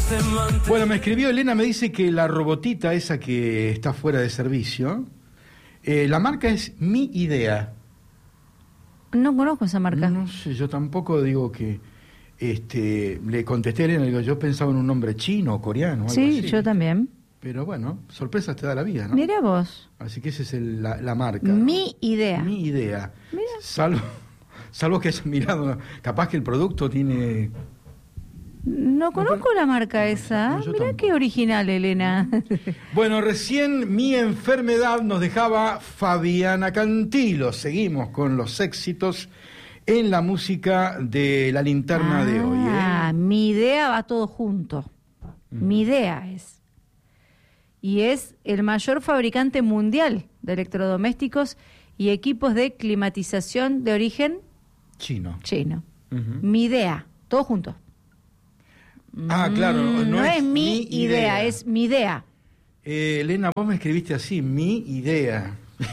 Bueno, me escribió Elena, me dice que la robotita esa que está fuera de servicio, la marca es Mi Idea. No conozco esa marca. No sé, yo tampoco digo que... le contesté a Elena, digo, yo pensaba en un nombre chino o coreano, algo Sí, así. yo también. Pero bueno, sorpresas te da la vida, ¿no? Mira vos. Así que esa es la marca. Mi Idea. Mi Idea. Mira. Salvo que hayas mirado, capaz que el producto tiene... No conozco la marca esa. No, yo Mirá tampoco. qué original, Elena. Bueno, recién Mi Enfermedad nos dejaba Fabiana Cantilo. Seguimos con los éxitos en la música de La Linterna de hoy. Mi Idea va todo junto. Mi Idea es. Y es el mayor fabricante mundial de electrodomésticos y equipos de climatización de origen Chino. Mi Idea, todo junto. Claro, No es mi idea, es mi idea. Elena, vos me escribiste así, Mi Idea.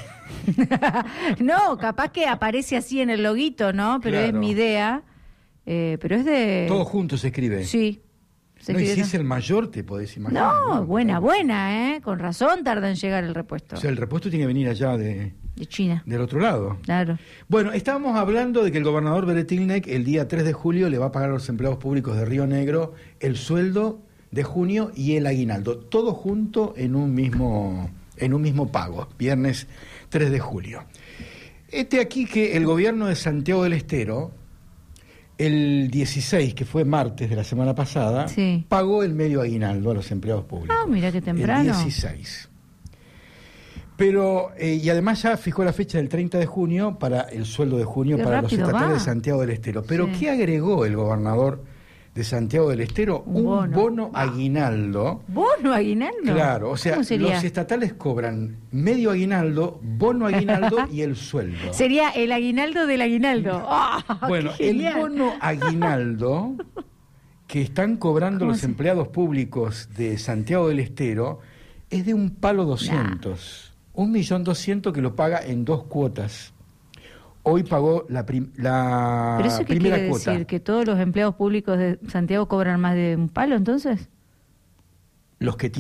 No, capaz que aparece así en el loguito, ¿no? Pero Claro. es mi idea. Pero es de... Todo junto se escribe. Sí. Se No, y escribe si es el mayor, te podés imaginar. No, buena, ¿eh? Con razón tarda en llegar el repuesto. O sea, el repuesto tiene que venir allá De China. del otro lado. Claro. Bueno, estábamos hablando de que el gobernador Beretilnec el día 3 de julio le va a pagar a los empleados públicos de Río Negro el sueldo de junio y el aguinaldo, todo junto en un mismo pago, viernes 3 de julio. Aquí que el gobierno de Santiago del Estero, el 16, que fue martes de la semana pasada, Sí. pagó el medio aguinaldo a los empleados públicos. Mira qué temprano. El 16. Pero, y además ya fijó la fecha del 30 de junio para el sueldo de junio Qué para los rápido estatales va. de Santiago del Estero. Pero, Sí. ¿qué agregó el gobernador de Santiago del Estero? Un bono aguinaldo. ¿Bono aguinaldo? Claro, o sea, ¿Cómo sería? los estatales cobran medio aguinaldo, bono aguinaldo y el sueldo. Sería el aguinaldo del aguinaldo. Bueno, ¡Qué el genial! bono aguinaldo que están cobrando ¿Cómo los se- empleados públicos de Santiago del Estero es de un palo 200. 1.200.000 que lo paga en 2 cuotas. Hoy pagó la ¿Pero eso qué primera quiere cuota. decir? ¿Que todos los empleados públicos de Santiago cobran más de un palo entonces? Los que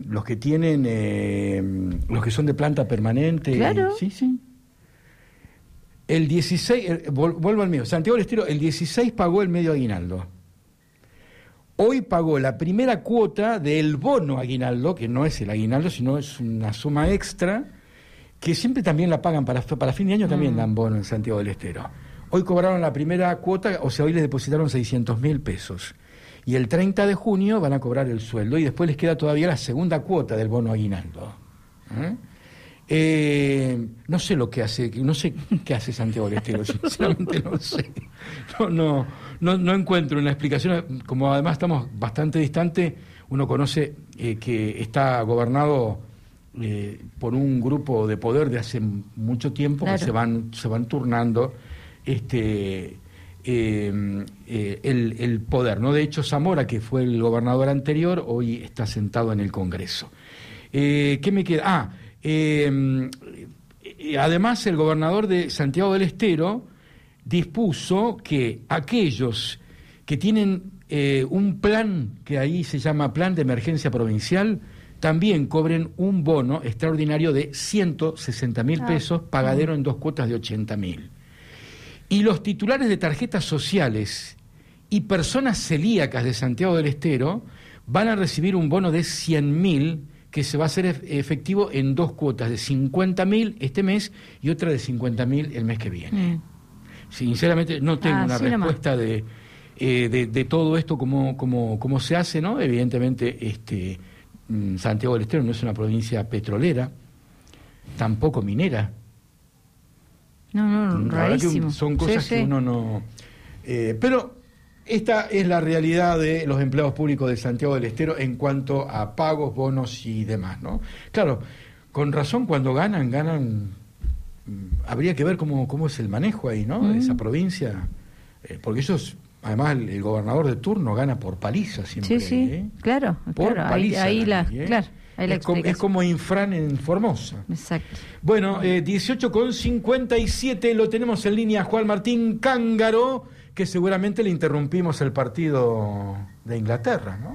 son de planta permanente. Claro. Sí. El 16, vuelvo al mío, Santiago del Estero, el 16 pagó el medio aguinaldo. Hoy pagó la primera cuota del bono aguinaldo, que no es el aguinaldo, sino es una suma extra, que siempre también la pagan para fin de año, también dan bono en Santiago del Estero. Hoy cobraron la primera cuota, o sea, hoy les depositaron 600.000 pesos. Y el 30 de junio van a cobrar el sueldo y después les queda todavía la segunda cuota del bono aguinaldo. No sé lo que hace, no sé qué hace Santiago del Estero, sinceramente no sé. No encuentro una explicación, como además estamos bastante distantes, uno conoce que está gobernado por un grupo de poder de hace mucho tiempo, Claro. que se van turnando el poder, ¿no? De hecho, Zamora, que fue el gobernador anterior, hoy está sentado en el Congreso. ¿Qué me queda? Además, el gobernador de Santiago del Estero dispuso que aquellos que tienen un plan, que ahí se llama Plan de Emergencia Provincial, también cobren un bono extraordinario de 160.000 pesos, pagadero en 2 cuotas de 80.000. Y los titulares de tarjetas sociales y personas celíacas de Santiago del Estero van a recibir un bono de 100.000 que se va a hacer efectivo en 2 cuotas de 50.000 este mes y otra de 50.000 el mes que viene. Sinceramente no tengo una respuesta de todo esto, cómo se hace, ¿no? Evidentemente Santiago del Estero no es una provincia petrolera, tampoco minera. No, rarísimo. Son cosas que uno no... pero esta es la realidad de los empleados públicos de Santiago del Estero en cuanto a pagos, bonos y demás, ¿no? Claro, con razón cuando ganan, habría que ver cómo es el manejo ahí, ¿no? De esa provincia, porque ellos, además el gobernador de turno gana por paliza siempre. Sí, claro. Por paliza. Claro. Es como Infran en Formosa. Exacto. Bueno, 18:57 lo tenemos en línea Juan Martín Cángaro, que seguramente le interrumpimos el partido de Inglaterra, ¿no?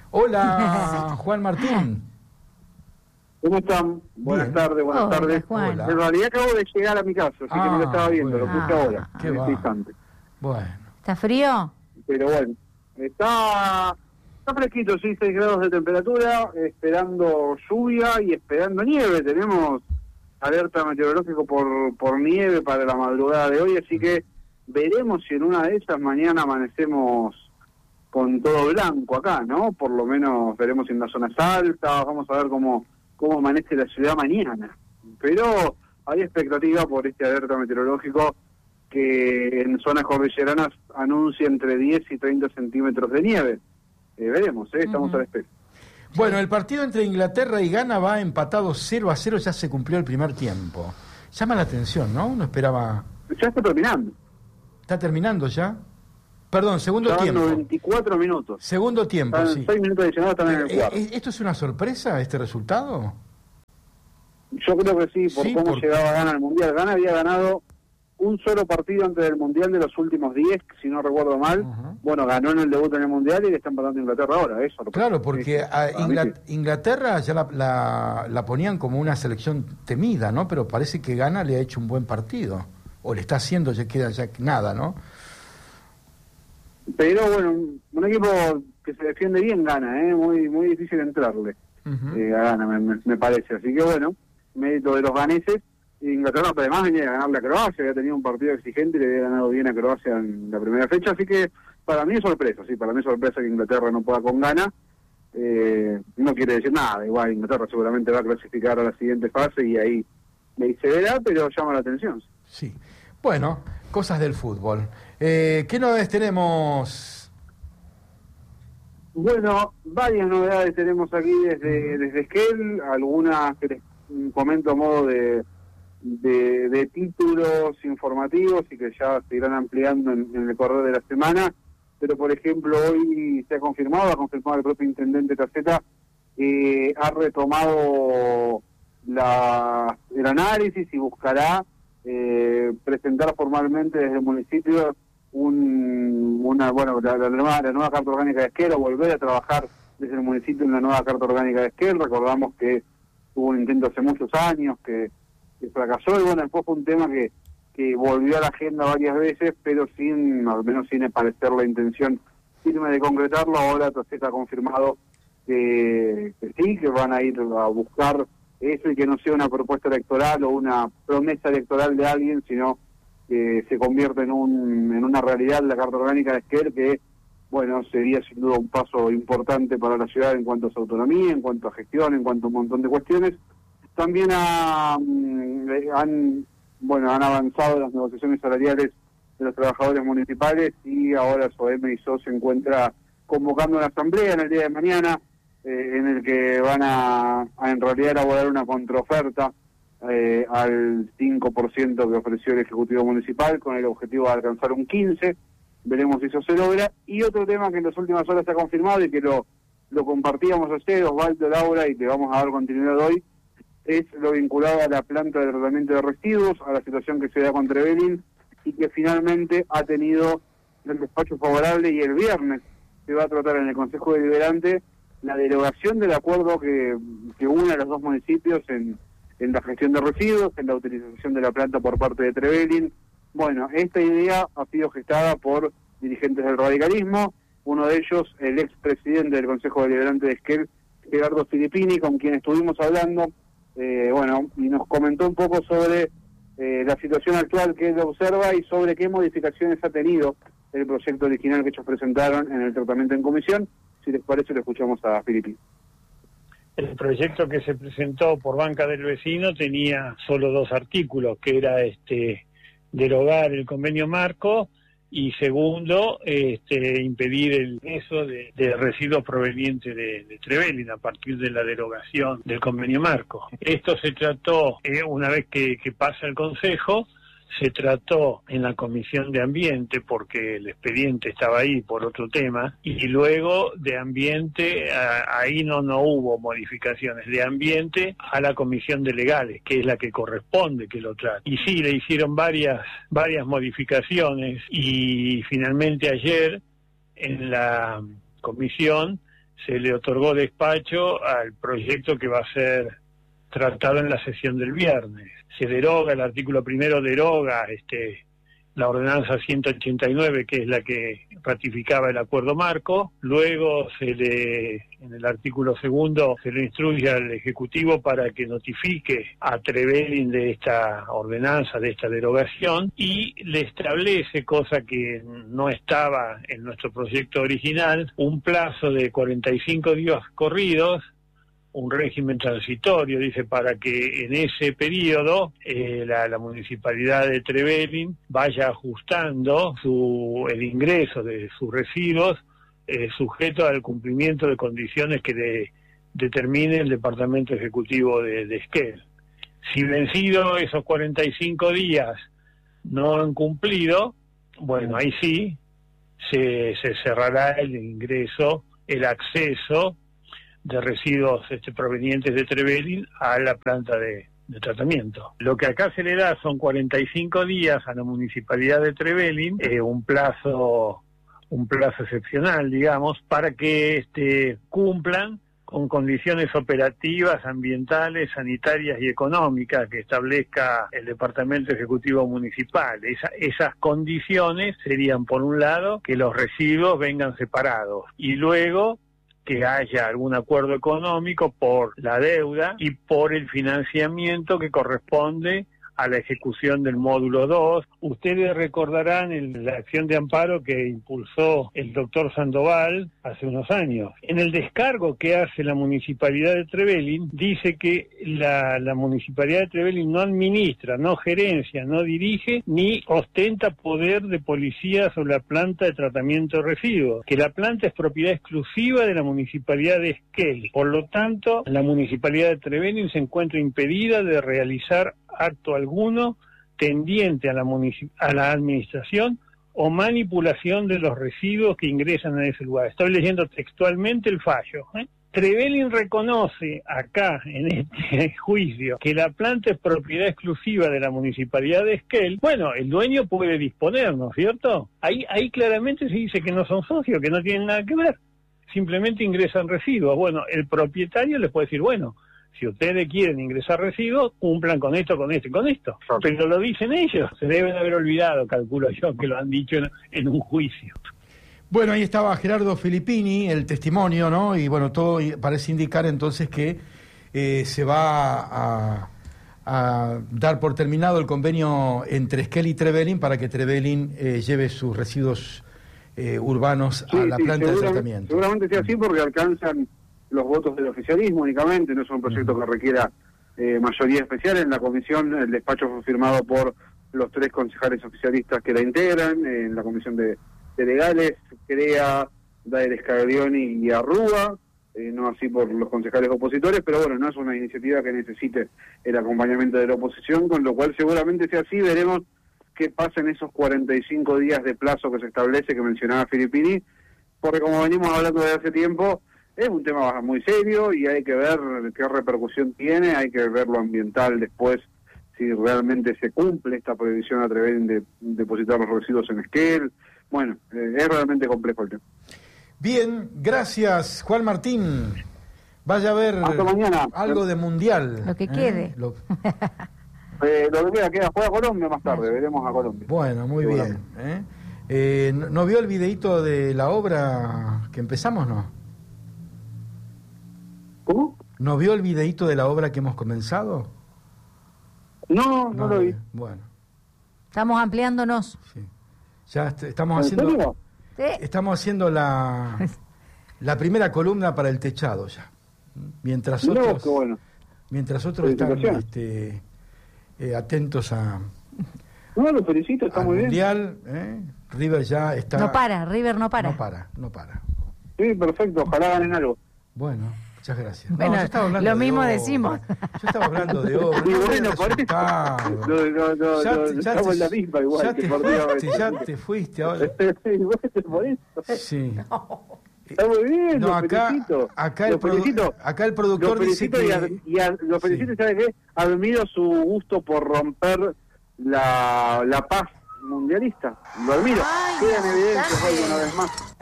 Hola, Juan Martín. ¿Cómo están? Buenas tardes. Juan. Hola. En realidad acabo de llegar a mi casa, así que no lo estaba viendo, bueno. lo puse ahora, Qué en va. este instante. Bueno. ¿Está frío? Pero bueno, está fresquito, sí, 6 grados de temperatura, esperando lluvia y esperando nieve. Tenemos alerta meteorológico por nieve para la madrugada de hoy, así que veremos si en una de esas mañana amanecemos con todo blanco acá, ¿no? Por lo menos veremos en las zonas altas, vamos a ver cómo amanece la ciudad mañana. Pero hay expectativa por este alerta meteorológico que en zonas cordilleranas anuncia entre 10 y 30 centímetros de nieve. Veremos, estamos a la espera. Bueno, el partido entre Inglaterra y Ghana va empatado 0-0, ya se cumplió el primer tiempo. Llama la atención, ¿no? Uno esperaba... Ya está terminando. ¿Está terminando ya? Perdón, segundo Ya van tiempo. 94 minutos. Segundo tiempo, Están sí. 6 minutos adicionales, están en el cuarto. ¿Esto es una sorpresa, este resultado? Yo creo que sí, por Sí, cómo porque- llegaba Ghana al Mundial. Ghana había ganado un solo partido antes del Mundial de los últimos 10, si no recuerdo mal. Ajá. Bueno, ganó en el debut en el Mundial y le están empatando a Inglaterra ahora, eso. Claro, porque a Para mí sí. Inglaterra ya la ponían como una selección temida, ¿no? Pero parece que Ghana le ha hecho un buen partido. O le está haciendo, ya queda ya nada, ¿no? Pero bueno, un equipo que se defiende bien Ghana, muy difícil entrarle a Ghana, me parece. Así que bueno, mérito de los ganeses. Inglaterra además venía a ganarle a Croacia, había tenido un partido exigente y le había ganado bien a Croacia en la primera fecha, así que para mí es sorpresa, sí, para mí es sorpresa que Inglaterra no pueda con Ghana. No quiere decir nada, igual Inglaterra seguramente va a clasificar a la siguiente fase y ahí se verá, pero llama la atención. Sí. Bueno, cosas del fútbol. ¿Qué novedades tenemos? Bueno, varias novedades tenemos aquí desde Esquel, algunas que les comento a modo de títulos informativos y que ya se irán ampliando en el correr de la semana, pero por ejemplo hoy ha confirmado el propio intendente Caseta, ha retomado el análisis y buscará presentar formalmente desde el municipio la nueva carta orgánica de Esquel, o volver a trabajar desde el municipio en la nueva carta orgánica de Esquel. Recordamos que hubo un intento hace muchos años que fracasó, y bueno, después fue un tema que volvió a la agenda varias veces, pero al menos sin parecer la intención firme de concretarlo. Ahora Caseta ha confirmado que sí, que van a ir a buscar eso y que no sea una propuesta electoral o una promesa electoral de alguien, sino que se convierte en una realidad la Carta Orgánica de Esquel, que bueno, sería sin duda un paso importante para la ciudad en cuanto a su autonomía, en cuanto a gestión, en cuanto a un montón de cuestiones. También han avanzado las negociaciones salariales de los trabajadores municipales, y ahora SOEM y SO se encuentra convocando una asamblea en el día de mañana, en el que van a en realidad elaborar una contraoferta al 5% que ofreció el Ejecutivo Municipal, con el objetivo de alcanzar un 15%. Veremos si eso se logra. Y otro tema que en las últimas horas se ha confirmado y que lo compartíamos ayer, Osvaldo, Laura, y que vamos a dar continuidad hoy, es lo vinculado a la planta de tratamiento de residuos, a la situación que se da con Trevelin, y que finalmente ha tenido el despacho favorable, y el viernes se va a tratar en el Consejo Deliberante la derogación del acuerdo que une a los dos municipios en la gestión de residuos, en la utilización de la planta por parte de Trevelin. Bueno, esta idea ha sido gestada por dirigentes del radicalismo, uno de ellos el expresidente del Consejo Deliberante de Esquel, Gerardo Filippini, con quien estuvimos hablando, y nos comentó un poco sobre la situación actual que él observa y sobre qué modificaciones ha tenido el proyecto original que ellos presentaron en el tratamiento en comisión. Si les parece, lo escuchamos a Filippini. El proyecto que se presentó por Banca del Vecino tenía solo 2 artículos, que era derogar el convenio marco, y segundo, impedir el ingreso de residuos provenientes de Trevelin a partir de la derogación del convenio marco. Esto se trató, una vez que pasa el Consejo, se trató en la Comisión de Ambiente, porque el expediente estaba ahí por otro tema, y luego de Ambiente, ahí no hubo modificaciones, de Ambiente a la Comisión de Legales, que es la que corresponde que lo trate. Y sí, le hicieron varias modificaciones, y finalmente ayer en la comisión se le otorgó despacho al proyecto que va a ser tratado en la sesión del viernes. Se deroga, el artículo primero deroga la ordenanza 189, que es la que ratificaba el acuerdo marco. Luego en el artículo segundo se le instruye al Ejecutivo para que notifique a Trevelin de esta ordenanza, de esta derogación, y le establece, cosa que no estaba en nuestro proyecto original, un plazo de 45 días corridos, un régimen transitorio, dice, para que en ese periodo la municipalidad de Trevelin vaya ajustando el ingreso de sus residuos sujeto al cumplimiento de condiciones que determine el Departamento Ejecutivo de Esquel. Si vencido esos 45 días no han cumplido, bueno, ahí sí se cerrará el ingreso, el acceso de residuos provenientes de Trevelin a la planta de tratamiento. Lo que acá se le da son 45 días a la municipalidad de Trevelin, un plazo excepcional, digamos, para que cumplan con condiciones operativas, ambientales, sanitarias y económicas que establezca el Departamento Ejecutivo Municipal. Esas condiciones serían, por un lado, que los residuos vengan separados, y luego que haya algún acuerdo económico por la deuda y por el financiamiento que corresponde a la ejecución del módulo 2. Ustedes recordarán la acción de amparo que impulsó el doctor Sandoval hace unos años. En el descargo que hace la Municipalidad de Trevelin, dice que la Municipalidad de Trevelin no administra, no gerencia, no dirige, ni ostenta poder de policía sobre la planta de tratamiento de residuos, que la planta es propiedad exclusiva de la Municipalidad de Esquel. Por lo tanto, la Municipalidad de Trevelin se encuentra impedida de realizar acto alguno tendiente a la administración o manipulación de los residuos que ingresan a ese lugar. Estoy leyendo textualmente el fallo. Trevelin reconoce acá, en este juicio, que la planta es propiedad exclusiva de la Municipalidad de Esquel. Bueno, el dueño puede disponer, ¿no es cierto? Ahí claramente se dice que no son socios, que no tienen nada que ver. Simplemente ingresan residuos. Bueno, el propietario les puede decir, bueno, si ustedes quieren ingresar residuos, cumplan con esto, con esto y con esto. Pero lo dicen ellos. Se deben haber olvidado, calculo yo, que lo han dicho en un juicio. Bueno, ahí estaba Gerardo Filippini, el testimonio, ¿no? Y bueno, todo parece indicar entonces que se va a dar por terminado el convenio entre Esquel y Trevelin para que Trevelin lleve sus residuos urbanos a la planta de tratamiento. Seguramente sea así porque alcanzan los votos del oficialismo únicamente, no es un proyecto que requiera mayoría especial. En la comisión el despacho fue firmado por los 3 concejales oficialistas que la integran, en la comisión de legales, Crea, Daer Scaglioni y Arrúa, no así por los concejales opositores, pero bueno, no es una iniciativa que necesite el acompañamiento de la oposición, con lo cual seguramente sea así. Veremos qué pasa en esos 45 días de plazo que se establece, que mencionaba Filippini, porque como venimos hablando desde hace tiempo, es un tema muy serio y hay que ver qué repercusión tiene, hay que ver lo ambiental después, si realmente se cumple esta prohibición a Trevelin de depositar los residuos en Esquel. Bueno, es realmente complejo el tema. Bien, gracias Juan Martín. Vaya a ver algo de mundial. Lo que quede. Lo que queda, juega Colombia más tarde, veremos a Colombia. Bueno, muy bien. ¿No vio el videíto de la obra que empezamos, no? ¿Cómo? ¿No vio el videíto de la obra que hemos comenzado? No lo vi. Bueno. Estamos ampliándonos. Sí. Ya estamos haciendo... ¿Sí? Estamos haciendo la primera columna para el techado ya. Mientras otros están atentos a... No, lo felicito, está muy mundial, bien. River ya está... River no para. No para. Sí, perfecto, ojalá ganen algo. Bueno, muchas gracias. Bueno, yo estaba hablando lo mismo obra. decimos. Yo estaba hablando de obra. Y bueno, por eso. Estamos en la misma igual. Ya te fuiste ahora. Por eso. Sí. Está muy bien, no, acá el productor dice que... Lo felicito, ¿sabe qué? Admiro su gusto por romper la paz mundialista. Lo admiro. Queda en evidencia hoy una vez más.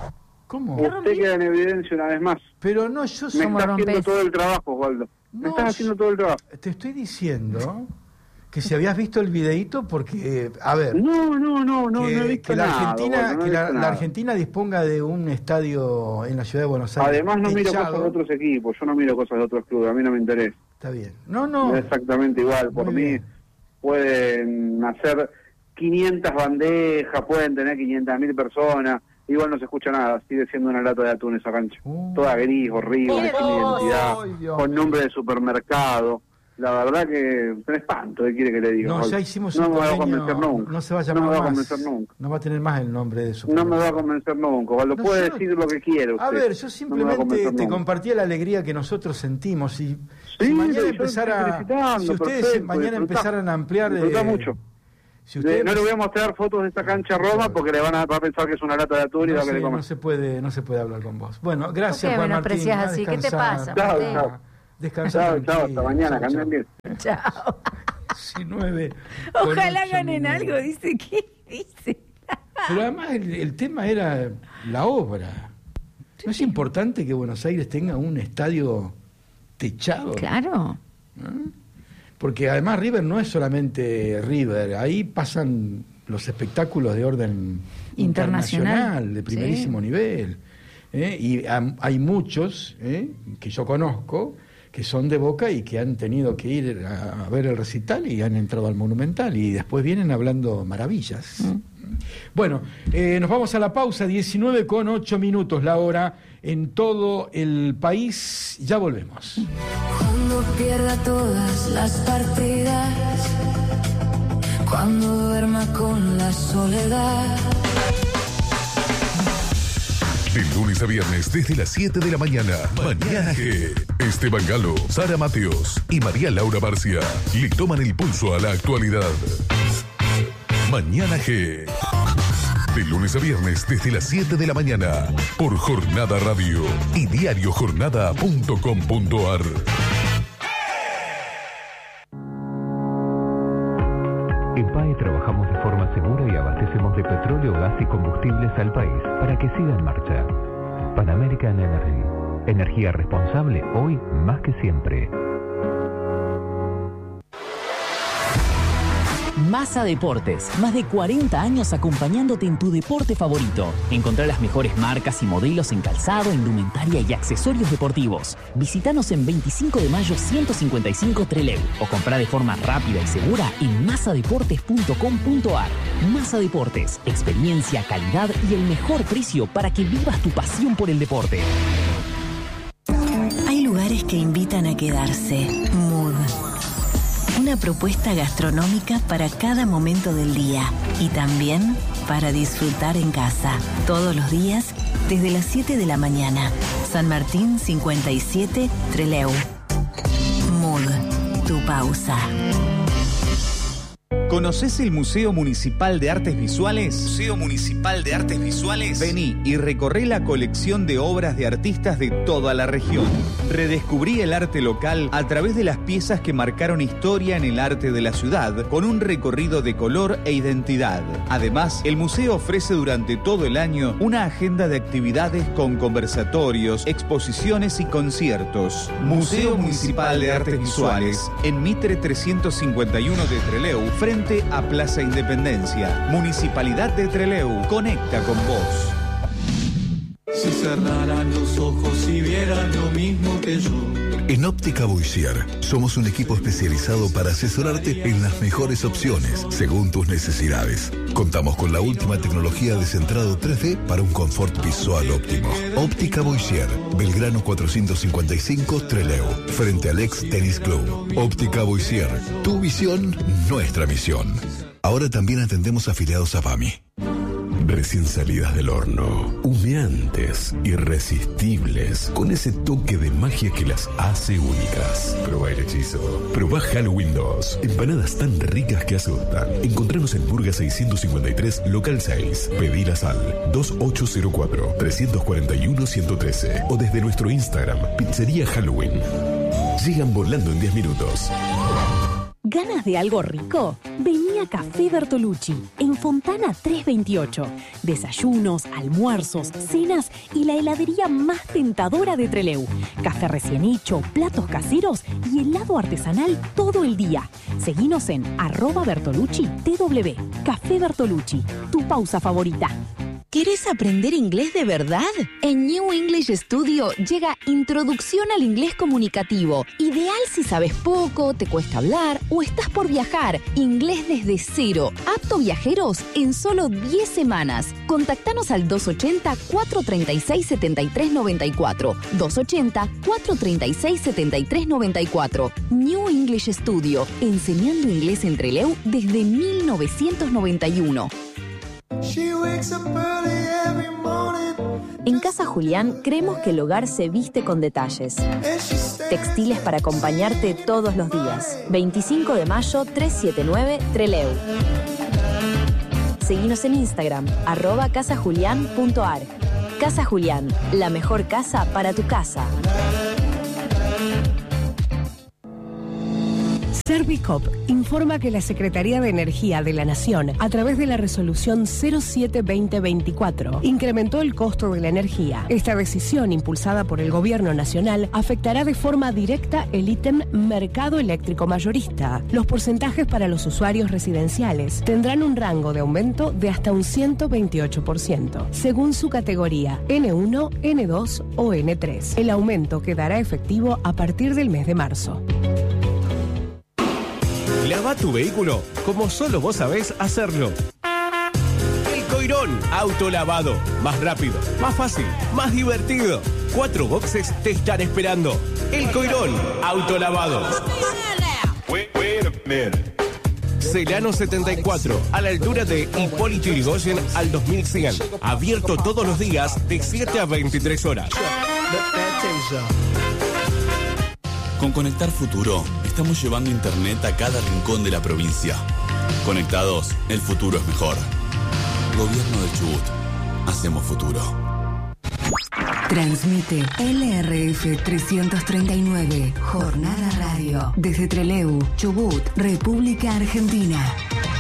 ¿Cómo? Usted queda en evidencia una vez más. Pero no, yo Me está haciendo todo el trabajo, Osvaldo. Me estás haciendo todo el trabajo. Te estoy diciendo que si habías visto el videíto, porque, a ver... No he visto que la nada, Argentina, Osvaldo, que la Argentina disponga de un estadio en la ciudad de Buenos Aires. Además no miro techado. cosas de otros equipos, yo no miro cosas de otros clubes, a mí no me interesa. Está bien. No. Es exactamente igual, por mí bien. Pueden hacer 500 bandejas, pueden tener 500.000 personas, igual no se escucha nada, sigue siendo una lata de atún esa cancha. Toda gris, horrible, sin identidad, con nombre de supermercado. La verdad que es un espanto, ¿qué quiere que le diga? No, ya hicimos no un me va a convenio, convencer nunca. no se va a llamar no me va a más. convencer nunca. No va a tener más el nombre de su. No me va a convencer nunca, Osvaldo, No, puede yo- decir lo que quiera usted. A ver, yo No me va a simplemente convencer te nunca. compartía la alegría que nosotros sentimos y Sí, si mañana yo te estoy empezara, felicitando, si ustedes perfecto, mañana disfrutá. empezaran a ampliar, Disfrutá mucho. si ustedes No le voy a mostrar fotos de esta cancha Roma porque le va a pensar que es una lata de atún y va a querer comer. no se puede hablar con vos. Bueno, gracias ¿Por qué Juan me Martín. menospreciás A así? ¿Qué te descansar. pasa, Chao, chao. Descansa Chao, tranquilo. hasta mañana, que anden bien. Chao. 19 con Ojalá 8 ganen minutos. algo, dice. ¿Qué dice? Pero además el tema era la obra. ¿No es importante que Buenos Aires tenga un estadio techado? Claro. ¿No? Porque además River no es solamente River, ahí pasan los espectáculos de orden internacional, de primerísimo nivel. Y hay muchos que yo conozco que son de Boca y que han tenido que ir a ver el recital y han entrado al Monumental y después vienen hablando maravillas. Bueno, nos vamos a la pausa, 19 con 8 minutos la hora en todo el país. Ya volvemos. Cuando pierda todas las partidas, cuando duerma con la soledad. De lunes a viernes desde las 7 de la mañana. Mañana G. Esteban Galo, Sara Mateos y María Laura Barcia le toman el pulso a la actualidad. Mañana G. De lunes a viernes desde las 7 de la mañana por Jornada Radio y diariojornada.com.ar. En PAE trabajamos de forma segura y abastecemos de petróleo, gas y combustibles al país para que siga en marcha. Pan American Energy. Energía responsable hoy más que siempre. Massa Deportes, más de 40 años acompañándote en tu deporte favorito. Encontrá las mejores marcas y modelos en calzado, indumentaria y accesorios deportivos. Visítanos en 25 de mayo 155 Trelew o comprá de forma rápida y segura en massadeportes.com.ar. Massa Deportes, experiencia, calidad y el mejor precio para que vivas tu pasión por el deporte. Hay lugares que invitan a quedarse. Mood. Una propuesta gastronómica para cada momento del día y también para disfrutar en casa. Todos los días desde las 7 de la mañana. San Martín 57 Trelew. Mood. Tu pausa. ¿Conocés el Museo Municipal de Artes Visuales? Museo Municipal de Artes Visuales. Vení y recorré la colección de obras de artistas de toda la región. Redescubrí el arte local a través de las piezas que marcaron historia en el arte de la ciudad, con un recorrido de color e identidad. Además, el museo ofrece durante todo el año una agenda de actividades con conversatorios, exposiciones y conciertos. Museo Municipal de Artes Visuales, en Mitre 351 de Trelew, frente a Plaza Independencia. Municipalidad de Trelew, conecta con vos. Si cerraran los ojos y vieran lo mismo que yo. En Óptica Boissier somos un equipo especializado para asesorarte en las mejores opciones según tus necesidades. Contamos con la última tecnología de centrado 3D para un confort visual óptimo. Óptica Boissier, Belgrano 455 Trelew, frente al ex Tennis Club. Óptica Boissier, tu visión, nuestra misión. Ahora también atendemos afiliados a PAMI. Recién salidas del horno, humeantes, irresistibles, con ese toque de magia que las hace únicas. Probá el hechizo. Probá Halloween 2. Empanadas tan ricas que asustan. Encontranos en Burga 653, local 6. Pedilas al 2804-341-113 o desde nuestro Instagram, Pizzería Halloween. Llegan volando en 10 minutos. ¿Ganas de algo rico? Vení a Café Bertolucci, en Fontana 328. Desayunos, almuerzos, cenas y la heladería más tentadora de Trelew. Café recién hecho, platos caseros y helado artesanal todo el día. Seguinos en @BertolucciTW. Café Bertolucci, tu pausa favorita. ¿Querés aprender inglés de verdad? En New English Studio llega Introducción al Inglés Comunicativo. Ideal si sabes poco, te cuesta hablar o estás por viajar. Inglés desde cero. Apto viajeros en solo 10 semanas. Contactanos al 280-436-7394. 280-436-7394. New English Studio. Enseñando inglés en Trelew desde 1991. En Casa Julián creemos que el hogar se viste con detalles. Textiles para acompañarte todos los días. 25 de mayo 379 Trelew. Seguinos en Instagram @casajulian.ar. Casa Julián, la mejor casa para tu casa. Servicop informa que la Secretaría de Energía de la Nación, a través de la resolución 07-2024, incrementó el costo de la energía. Esta decisión, impulsada por el Gobierno Nacional, afectará de forma directa el ítem mercado eléctrico mayorista. Los porcentajes para los usuarios residenciales tendrán un rango de aumento de hasta un 128%, según su categoría N1, N2 o N3. El aumento quedará efectivo a partir del mes de marzo. Lava tu vehículo como solo vos sabés hacerlo. El Coirón Autolavado. Más rápido, más fácil, más divertido. 4 boxes te están esperando. El Coirón Autolavado. Celano 74, a la altura de Hipólito Yrigoyen al 2100. Abierto todos los días de 7 a 23 horas. Con Conectar Futuro, estamos llevando internet a cada rincón de la provincia. Conectados, el futuro es mejor. Gobierno de Chubut. Hacemos futuro. Transmite LRF 339, Jornada Radio, desde Trelew, Chubut, República Argentina.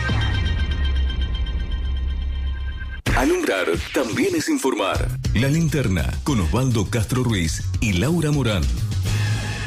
Alumbrar también es informar. La Linterna, con Osvaldo Castro Ruiz y Laura Morán.